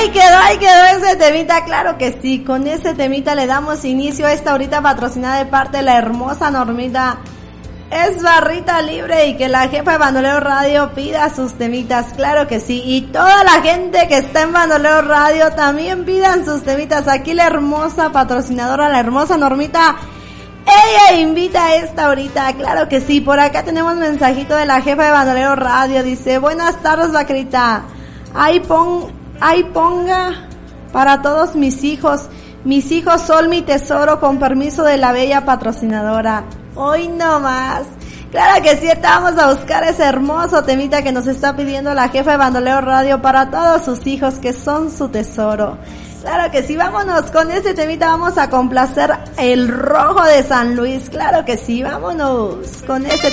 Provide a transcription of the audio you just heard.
ahí quedó ese temita, claro que sí. Con ese temita le damos inicio a esta ahorita patrocinada de parte de la hermosa Normita. Es barrita libre y que la jefa de Bandolero Radio pida sus temitas, claro que sí. Y toda la gente que está en Bandolero Radio también pidan sus temitas. Aquí la hermosa patrocinadora, la hermosa Normita, ella invita a esta ahorita, claro que sí. Por acá tenemos mensajito de la jefa de Bandolero Radio, dice: buenas tardes, vaquerita. Ahí ponga para todos mis hijos son mi tesoro, con permiso de la bella patrocinadora. Hoy no más. Claro que sí, vamos a buscar ese hermoso temita que nos está pidiendo la jefa de Bandolero Radio para todos sus hijos que son su tesoro. Claro que sí, vámonos con este temita, vamos a complacer el Rojo de San Luis. Claro que sí, vámonos con este